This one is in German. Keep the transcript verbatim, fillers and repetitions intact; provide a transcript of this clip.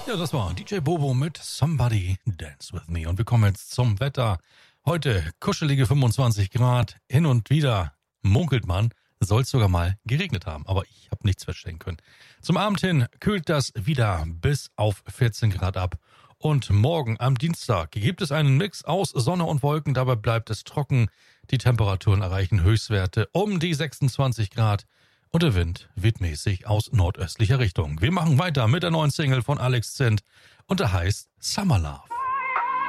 Ja, das war D J Bobo mit Somebody Dance With Me. Und wir kommen jetzt zum Wetter. Heute kuschelige fünfundzwanzig Grad. Hin und wieder munkelt man, soll es sogar mal geregnet haben. Aber ich habe nichts feststellen können. Zum Abend hin kühlt das wieder bis auf vierzehn Grad ab. Und morgen am Dienstag gibt es einen Mix aus Sonne und Wolken. Dabei bleibt es trocken. Die Temperaturen erreichen Höchstwerte um die sechsundzwanzig Grad. Und der Wind weht mäßig aus nordöstlicher Richtung. Wir machen weiter mit der neuen Single von Alex Zint und der heißt Summer Love.